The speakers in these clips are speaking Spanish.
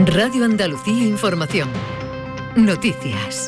Radio Andalucía Información. Noticias.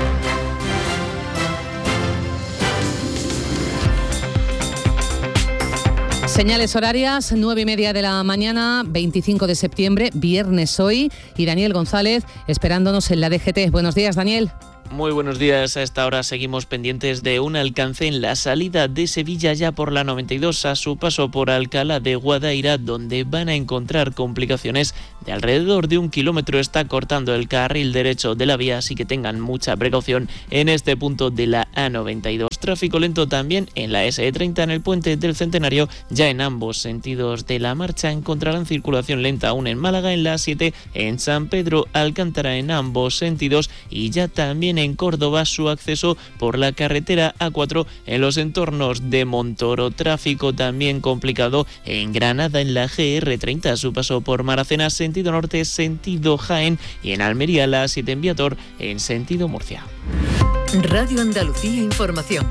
Señales horarias, 9:30 de la mañana, 25 de septiembre, viernes hoy, y Daniel González esperándonos en la DGT. Buenos días, Daniel. Muy buenos días. A esta hora seguimos pendientes de un alcance en la salida de Sevilla ya por la 92 a su paso por Alcalá de Guadaira, donde van a encontrar complicaciones de alrededor de 1 kilómetro. Está cortando el carril derecho de la vía, así que tengan mucha precaución en este punto de la A92. Tráfico lento también en la SE30 en el puente del Centenario. Ya en ambos sentidos de la marcha encontrarán circulación lenta aún en Málaga, en la A7, en San Pedro Alcántara en ambos sentidos, y ya también en Córdoba su acceso por la carretera A4 en los entornos de Montoro. Tráfico también complicado en Granada en la GR30 a su paso por Maracena sentido norte, sentido Jaén, y en Almería la A7 en Viator en sentido Murcia. Radio Andalucía Información.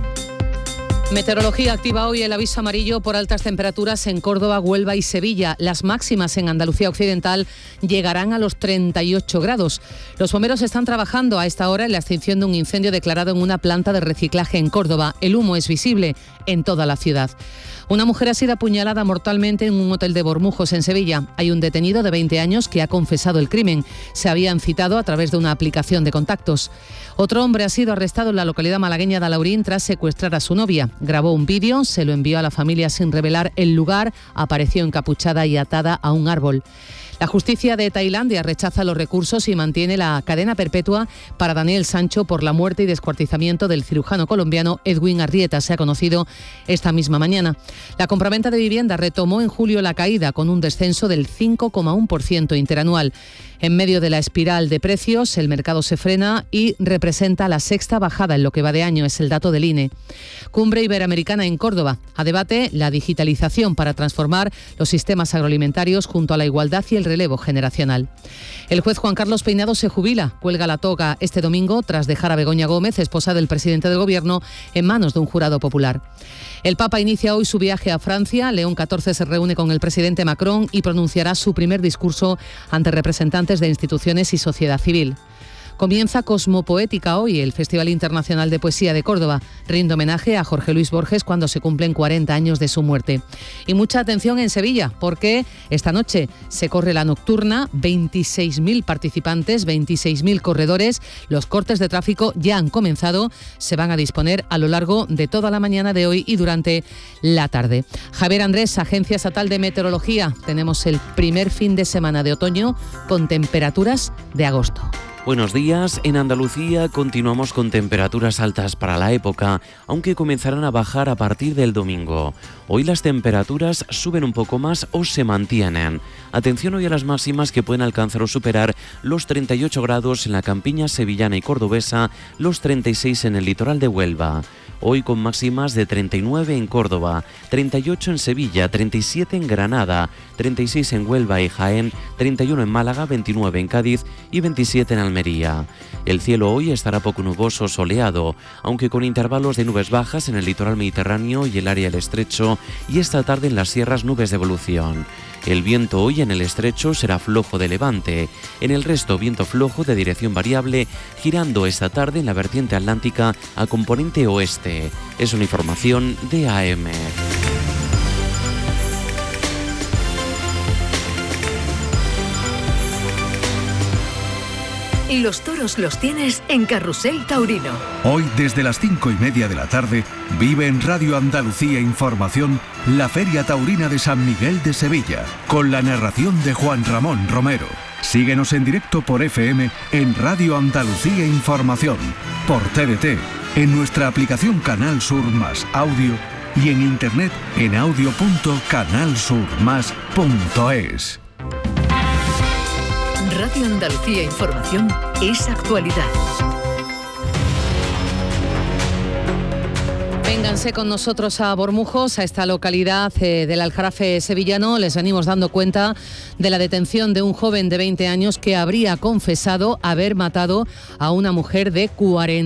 Meteorología activa hoy el aviso amarillo por altas temperaturas en Córdoba, Huelva y Sevilla. Las máximas en Andalucía Occidental llegarán a los 38 grados. Los bomberos están trabajando a esta hora en la extinción de un incendio declarado en una planta de reciclaje en Córdoba. El humo es visible en toda la ciudad. Una mujer ha sido apuñalada mortalmente en un hotel de Bormujos, en Sevilla. Hay un detenido de 20 años que ha confesado el crimen. Se habían citado a través de una aplicación de contactos. Otro hombre ha sido arrestado en la localidad malagueña de Alaurín tras secuestrar a su novia. Grabó un vídeo, se lo envió a la familia sin revelar el lugar. Apareció encapuchada y atada a un árbol. La justicia de Tailandia rechaza los recursos y mantiene la cadena perpetua para Daniel Sancho por la muerte y descuartizamiento del cirujano colombiano Edwin Arrieta. Se ha conocido esta misma mañana. La compraventa de vivienda retomó en julio la caída con un descenso del 5,1% interanual. En medio de la espiral de precios, el mercado se frena y representa la sexta bajada en lo que va de año, es el dato del INE. Cumbre Iberoamericana en Córdoba. A debate la digitalización para transformar los sistemas agroalimentarios junto a la igualdad y el relevo generacional. El juez Juan Carlos Peinado se jubila, cuelga la toga este domingo tras dejar a Begoña Gómez, esposa del presidente del Gobierno, en manos de un jurado popular. El Papa inicia hoy su viaje a Francia. León XIV se reúne con el presidente Macron y pronunciará su primer discurso ante representantes de instituciones y sociedad civil. Comienza Cosmopoética hoy, el Festival Internacional de Poesía de Córdoba. Rinde homenaje a Jorge Luis Borges cuando se cumplen 40 años de su muerte. Y mucha atención en Sevilla, porque esta noche se corre la nocturna, 26.000 participantes, 26.000 corredores. Los cortes de tráfico ya han comenzado, se van a disponer a lo largo de toda la mañana de hoy y durante la tarde. Javier Andrés, Agencia Estatal de Meteorología. Tenemos el primer fin de semana de otoño con temperaturas de agosto. Buenos días. En Andalucía continuamos con temperaturas altas para la época, aunque comenzarán a bajar a partir del domingo. Hoy las temperaturas suben un poco más o se mantienen. Atención hoy a las máximas que pueden alcanzar o superar los 38 grados en la campiña sevillana y cordobesa, los 36 en el litoral de Huelva. Hoy con máximas de 39 en Córdoba, 38 en Sevilla, 37 en Granada, 36 en Huelva y Jaén, 31 en Málaga, 29 en Cádiz y 27 en Almería. El cielo hoy estará poco nuboso, soleado, aunque con intervalos de nubes bajas en el litoral mediterráneo y el área del estrecho, y esta tarde en las sierras nubes de evolución. El viento hoy en el estrecho será flojo de levante, en el resto viento flojo de dirección variable, girando esta tarde en la vertiente atlántica a componente oeste. Es una información de AM. Y los toros los tienes en Carrusel Taurino. Hoy desde las 5:30 de la tarde vive en Radio Andalucía Información la Feria Taurina de San Miguel de Sevilla, con la narración de Juan Ramón Romero. Síguenos en directo por FM en Radio Andalucía Información, por TDT, en nuestra aplicación Canal Sur Más Audio y en internet en audio.canalsurmas.es. Radio Andalucía Información es actualidad. Vénganse con nosotros a Bormujos, a esta localidad del Aljarafe sevillano. Les venimos dando cuenta de la detención de un joven de 20 años que habría confesado haber matado a una mujer de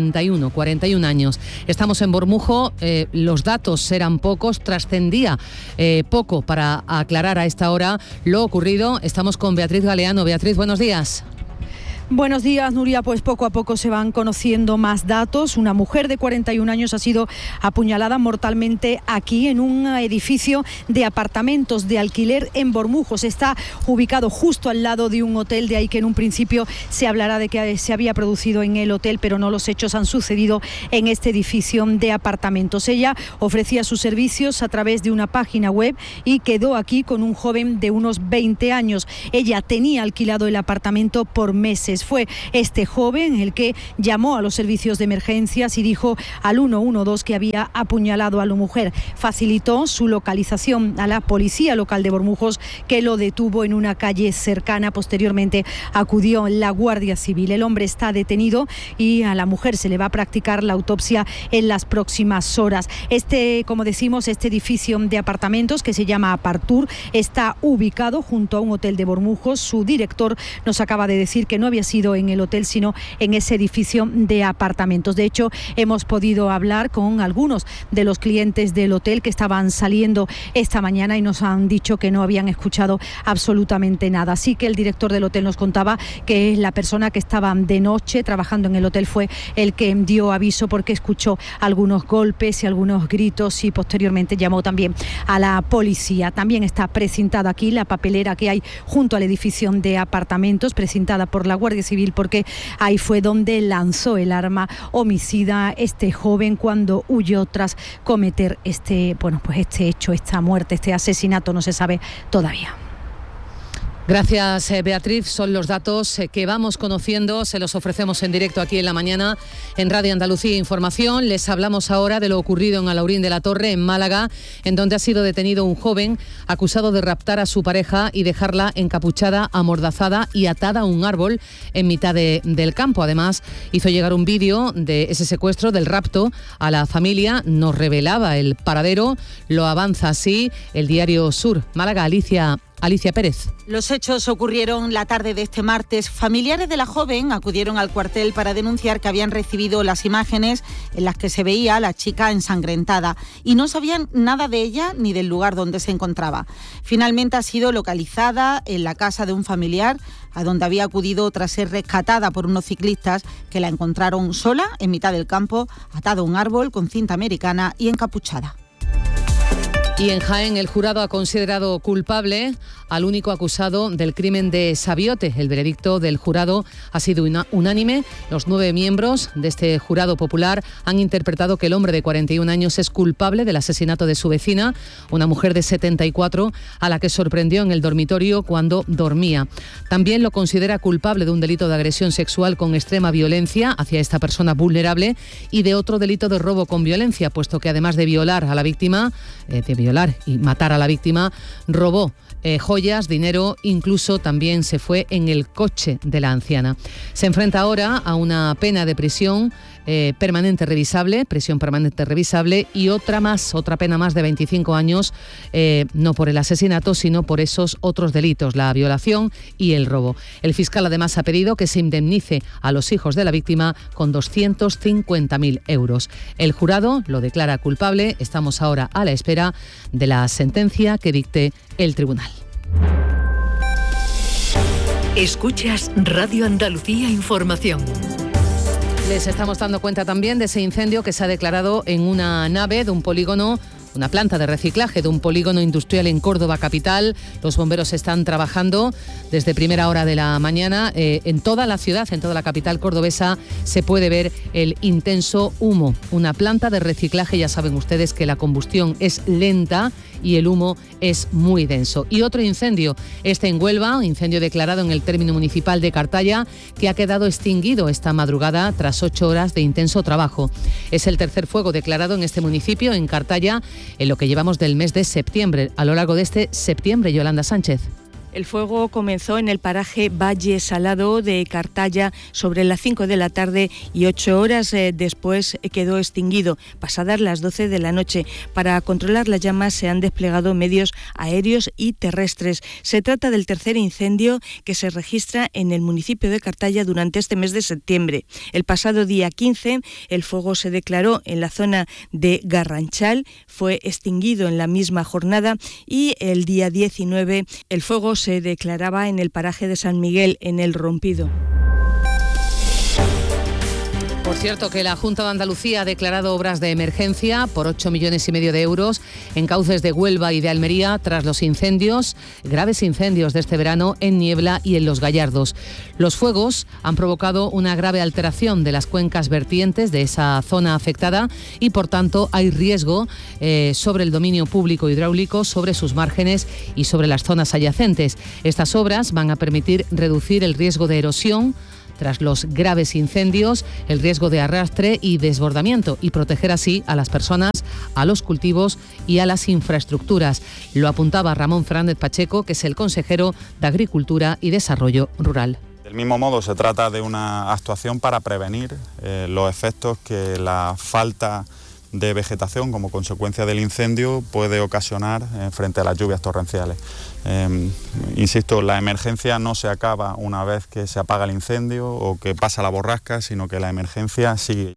41 años. Estamos en Bormujo, los datos eran pocos, trascendía poco para aclarar a esta hora lo ocurrido. Estamos con Beatriz Galeano. Beatriz, buenos días. Buenos días, Nuria. Pues poco a poco se van conociendo más datos. Una mujer de 41 años ha sido apuñalada mortalmente aquí en un edificio de apartamentos de alquiler en Bormujos. Está ubicado justo al lado de un hotel, de ahí que en un principio se hablará de que se había producido en el hotel, pero no, los hechos han sucedido en este edificio de apartamentos. Ella ofrecía sus servicios a través de una página web y quedó aquí con un joven de unos 20 años. Ella tenía alquilado el apartamento por meses. Fue este joven el que llamó a los servicios de emergencias y dijo al 112 que había apuñalado a la mujer. Facilitó su localización a la policía local de Bormujos, que lo detuvo en una calle cercana. Posteriormente acudió la Guardia Civil. El hombre está detenido y a la mujer se le va a practicar la autopsia en las próximas horas. Como decimos, este edificio de apartamentos, que se llama Apartur, está ubicado junto a un hotel de Bormujos. Su director nos acaba de decir que no había sido en el hotel, sino en ese edificio de apartamentos. De hecho, hemos podido hablar con algunos de los clientes del hotel que estaban saliendo esta mañana y nos han dicho que no habían escuchado absolutamente nada. Así que el director del hotel nos contaba que la persona que estaba de noche trabajando en el hotel fue el que dio aviso, porque escuchó algunos golpes y algunos gritos, y posteriormente llamó también a la policía. También está precintada aquí la papelera que hay junto al edificio de apartamentos, precintada por la Guardia Civil, porque ahí fue donde lanzó el arma homicida este joven cuando huyó tras cometer este hecho, esta muerte, este asesinato. No se sabe todavía. Gracias, Beatriz. Son los datos que vamos conociendo. Se los ofrecemos en directo aquí en la mañana en Radio Andalucía Información. Les hablamos ahora de lo ocurrido en Alhaurín de la Torre, en Málaga, en donde ha sido detenido un joven acusado de raptar a su pareja y dejarla encapuchada, amordazada y atada a un árbol en mitad del campo. Además, hizo llegar un vídeo de ese secuestro, del rapto, a la familia. Nos revelaba el paradero. Lo avanza así el diario Sur. Málaga, Alicia Pérez. Los hechos ocurrieron la tarde de este martes. Familiares de la joven acudieron al cuartel para denunciar que habían recibido las imágenes en las que se veía a la chica ensangrentada y no sabían nada de ella ni del lugar donde se encontraba. Finalmente ha sido localizada en la casa de un familiar, a donde había acudido tras ser rescatada por unos ciclistas que la encontraron sola en mitad del campo, atada a un árbol con cinta americana y encapuchada. Y en Jaén, el jurado ha considerado culpable al único acusado del crimen de Sabiote. El veredicto del jurado ha sido unánime. Los 9 miembros de este jurado popular han interpretado que el hombre de 41 años es culpable del asesinato de su vecina, una mujer de 74, a la que sorprendió en el dormitorio cuando dormía. También lo considera culpable de un delito de agresión sexual con extrema violencia hacia esta persona vulnerable y de otro delito de robo con violencia, puesto que además de violar a la víctima, violar y matar a la víctima, robó joyas, dinero, incluso también se fue en el coche de la anciana. Se enfrenta ahora a una pena de prisión prisión permanente revisable y otra pena más de 25 años, no por el asesinato, sino por esos otros delitos, la violación y el robo. El fiscal además ha pedido que se indemnice a los hijos de la víctima con 250.000 euros. El jurado lo declara culpable. Estamos ahora a la espera de la sentencia que dicte el tribunal. Escuchas Radio Andalucía Información. Les estamos dando cuenta también de ese incendio que se ha declarado en una nave de un polígono, una planta de reciclaje de un polígono industrial en Córdoba capital. Los bomberos están trabajando desde primera hora de la mañana. En toda la ciudad, en toda la capital cordobesa, se puede ver el intenso humo. Una planta de reciclaje, ya saben ustedes que la combustión es lenta y el humo es muy denso. Y otro incendio, este en Huelva, un incendio declarado en el término municipal de Cartaya, que ha quedado extinguido esta madrugada tras 8 horas de intenso trabajo. Es el tercer fuego declarado en este municipio, en Cartaya, en lo que llevamos del mes de septiembre. A lo largo de este septiembre, Yolanda Sánchez. El fuego comenzó en el paraje Valle Salado de Cartaya sobre las 5 de la tarde y 8 horas después quedó extinguido, pasadas las 12 de la noche. Para controlar las llamas se han desplegado medios aéreos y terrestres. Se trata del tercer incendio que se registra en el municipio de Cartaya durante este mes de septiembre. El pasado día 15 el fuego se declaró en la zona de Garranchal, fue extinguido en la misma jornada, y el día 19 el fuego se declaraba en el paraje de San Miguel, en El Rompido. Por cierto, que la Junta de Andalucía ha declarado obras de emergencia por 8,5 millones de euros en cauces de Huelva y de Almería tras los graves incendios de este verano en Niebla y en Los Gallardos. Los fuegos han provocado una grave alteración de las cuencas vertientes de esa zona afectada y, por tanto, hay riesgo sobre el dominio público hidráulico, sobre sus márgenes y sobre las zonas adyacentes. Estas obras van a permitir reducir el riesgo de erosión tras los graves incendios, el riesgo de arrastre y desbordamiento, y proteger así a las personas, a los cultivos y a las infraestructuras. Lo apuntaba Ramón Fernández Pacheco, que es el consejero de Agricultura y Desarrollo Rural. Del mismo modo, se trata de una actuación para prevenir los efectos que la falta de vegetación como consecuencia del incendio puede ocasionar frente a las lluvias torrenciales. Insisto, la emergencia no se acaba una vez que se apaga el incendio o que pasa la borrasca, sino que la emergencia sigue.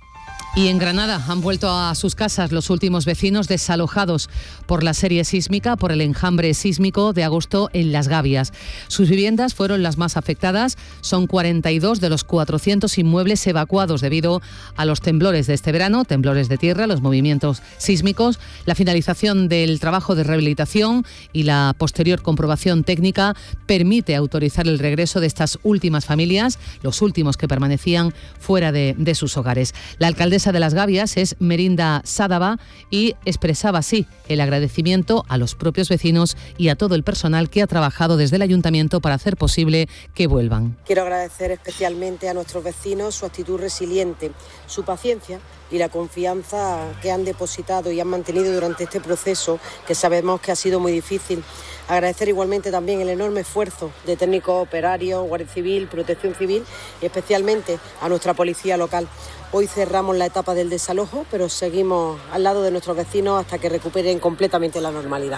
Y en Granada han vuelto a sus casas los últimos vecinos desalojados por la serie sísmica, por el enjambre sísmico de agosto en Las Gavias. Sus viviendas fueron las más afectadas. Son 42 de los 400 inmuebles evacuados debido a los temblores de este verano, temblores de tierra, los movimientos sísmicos, la finalización del trabajo de rehabilitación y la posterior comprobación técnica permite autorizar el regreso de estas últimas familias, los últimos que permanecían fuera de sus hogares. La alcaldesa de Las Gavias es Merinda Sádava y expresaba así el agradecimiento a los propios vecinos y a todo el personal que ha trabajado desde el ayuntamiento para hacer posible que vuelvan. Quiero agradecer especialmente a nuestros vecinos su actitud resiliente, su paciencia y la confianza que han depositado y han mantenido durante este proceso, que sabemos que ha sido muy difícil. Agradecer igualmente también el enorme esfuerzo de técnicos, operarios, Guardia Civil, Protección Civil y especialmente a nuestra policía local. Hoy cerramos la etapa del desalojo, pero seguimos al lado de nuestros vecinos hasta que recuperen completamente la normalidad.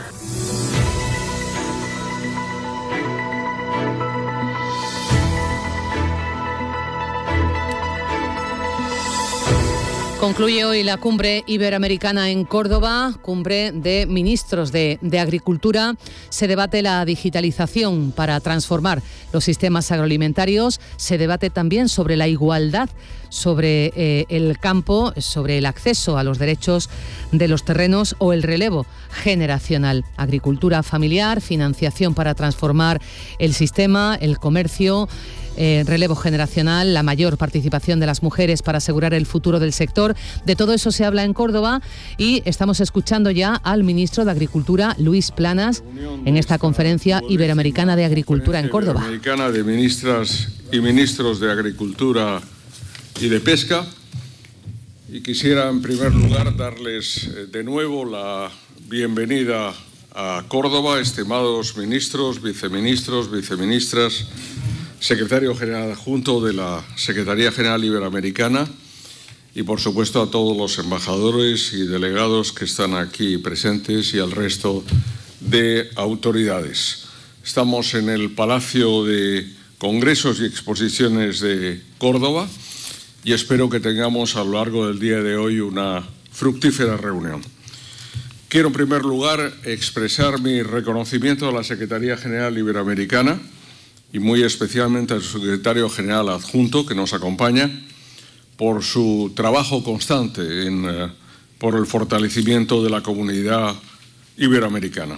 Concluye hoy la cumbre iberoamericana en Córdoba, cumbre de ministros de Agricultura. Se debate la digitalización para transformar los sistemas agroalimentarios. Se debate también sobre la igualdad, sobre el campo, sobre el acceso a los derechos de los terrenos o el relevo generacional. Agricultura familiar, financiación para transformar el sistema, el comercio, relevo generacional, la mayor participación de las mujeres para asegurar el futuro del sector. De todo eso se habla en Córdoba y estamos escuchando ya al ministro de Agricultura, Luis Planas, en esta conferencia iberoamericana de Agricultura en Córdoba. Iberoamericana de ministras y ministros de Agricultura y de Pesca. Y quisiera en primer lugar darles de nuevo la bienvenida a Córdoba, estimados ministros, viceministros, viceministras, secretario general adjunto de la Secretaría General Iberoamericana y, por supuesto, a todos los embajadores y delegados que están aquí presentes y al resto de autoridades. Estamos en el Palacio de Congresos y Exposiciones de Córdoba y espero que tengamos a lo largo del día de hoy una fructífera reunión. Quiero, en primer lugar, expresar mi reconocimiento a la Secretaría General Iberoamericana y muy especialmente al secretario general adjunto que nos acompaña por su trabajo constante por el fortalecimiento de la comunidad iberoamericana.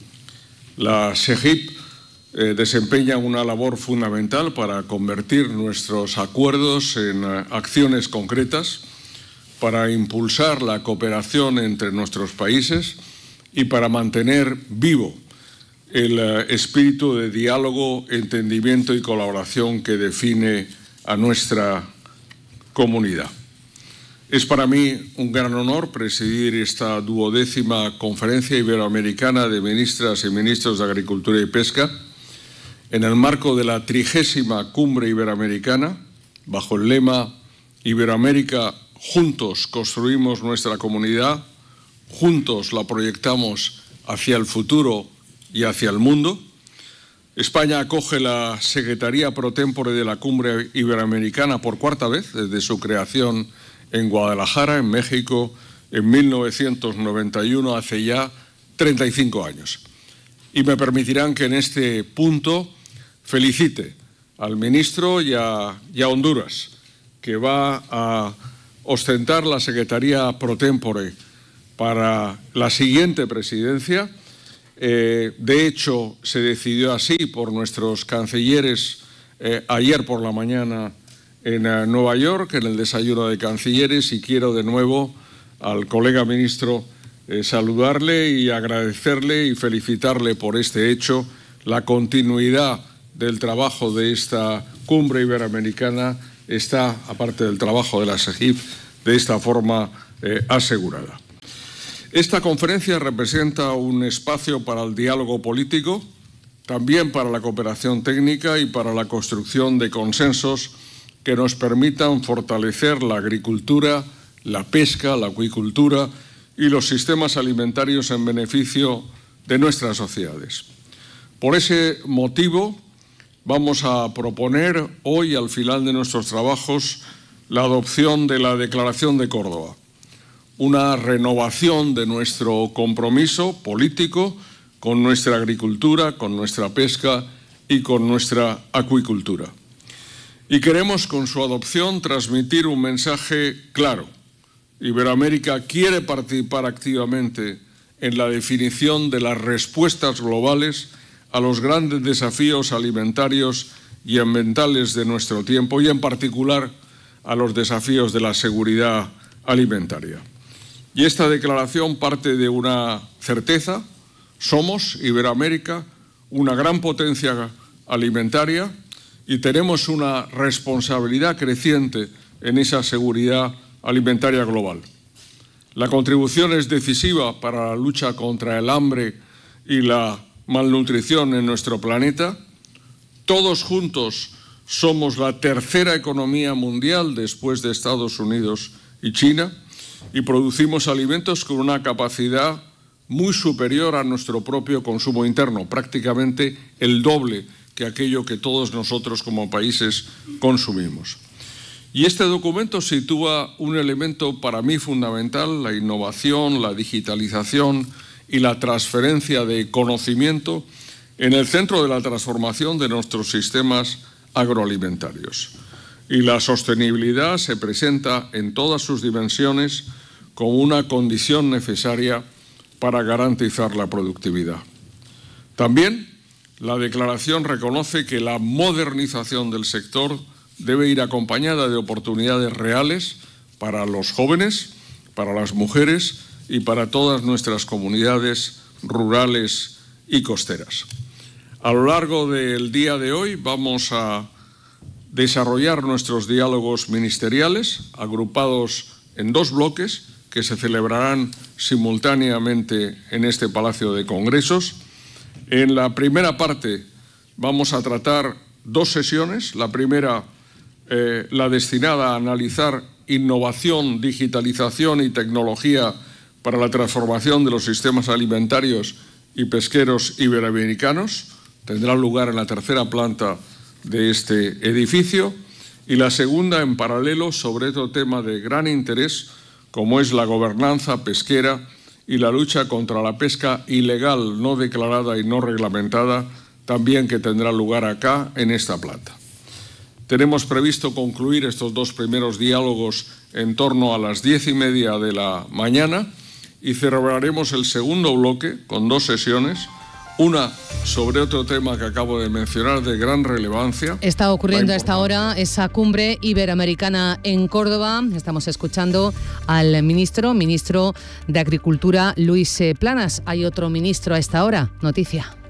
La SEGIP desempeña una labor fundamental para convertir nuestros acuerdos en acciones concretas, para impulsar la cooperación entre nuestros países y para mantener vivo el espíritu de diálogo, entendimiento y colaboración que define a nuestra comunidad. Es para mí un gran honor presidir esta 12ª Conferencia Iberoamericana de Ministras y Ministros de Agricultura y Pesca en el marco de la 30ª Cumbre Iberoamericana, bajo el lema Iberoamérica, juntos construimos nuestra comunidad, juntos la proyectamos hacia el futuro y hacia el mundo. España acoge la Secretaría Pro Tempore de la Cumbre Iberoamericana por cuarta vez desde su creación en Guadalajara, en México, en 1991, hace ya 35 años. Y me permitirán que en este punto felicite al ministro y a Honduras, que va a ostentar la Secretaría Pro Tempore para la siguiente presidencia. De hecho, se decidió así por nuestros cancilleres ayer por la mañana en Nueva York, en el desayuno de cancilleres, y quiero de nuevo al colega ministro saludarle y agradecerle y felicitarle por este hecho. La continuidad del trabajo de esta cumbre iberoamericana está, aparte del trabajo de la SEGIP, de esta forma asegurada. Esta conferencia representa un espacio para el diálogo político, también para la cooperación técnica y para la construcción de consensos que nos permitan fortalecer la agricultura, la pesca, la acuicultura y los sistemas alimentarios en beneficio de nuestras sociedades. Por ese motivo, vamos a proponer hoy, al final de nuestros trabajos, la adopción de la Declaración de Córdoba, una renovación de nuestro compromiso político con nuestra agricultura, con nuestra pesca y con nuestra acuicultura. Y queremos, con su adopción, transmitir un mensaje claro. Iberoamérica quiere participar activamente en la definición de las respuestas globales a los grandes desafíos alimentarios y ambientales de nuestro tiempo y, en particular, a los desafíos de la seguridad alimentaria. Y esta declaración parte de una certeza: somos, Iberoamérica, una gran potencia alimentaria y tenemos una responsabilidad creciente en esa seguridad alimentaria global. La contribución es decisiva para la lucha contra el hambre y la malnutrición en nuestro planeta. Todos juntos somos la tercera economía mundial después de Estados Unidos y China, y producimos alimentos con una capacidad muy superior a nuestro propio consumo interno, prácticamente el doble que aquello que todos nosotros como países consumimos. Y este documento sitúa un elemento para mí fundamental: la innovación, la digitalización y la transferencia de conocimiento en el centro de la transformación de nuestros sistemas agroalimentarios. Y la sostenibilidad se presenta en todas sus dimensiones como una condición necesaria para garantizar la productividad. También la declaración reconoce que la modernización del sector debe ir acompañada de oportunidades reales para los jóvenes, para las mujeres y para todas nuestras comunidades rurales y costeras. A lo largo del día de hoy vamos a desarrollar nuestros diálogos ministeriales, agrupados en 2 bloques que se celebrarán simultáneamente en este Palacio de Congresos. En la primera parte vamos a tratar 2 sesiones. La primera, la destinada a analizar innovación, digitalización y tecnología para la transformación de los sistemas alimentarios y pesqueros iberoamericanos. Tendrá lugar en la tercera planta de este edificio. Y la segunda, en paralelo, sobre otro tema de gran interés, como es la gobernanza pesquera y la lucha contra la pesca ilegal, no declarada y no reglamentada, también que tendrá lugar acá en esta planta. Tenemos previsto concluir estos 2 primeros diálogos en torno a las 10:30 de la mañana y celebraremos el segundo bloque con 2 sesiones. Una sobre otro tema que acabo de mencionar de gran relevancia. Está ocurriendo a esta hora esa cumbre iberoamericana en Córdoba. Estamos escuchando al ministro de Agricultura, Luis Planas. Hay otro ministro a esta hora. Noticia.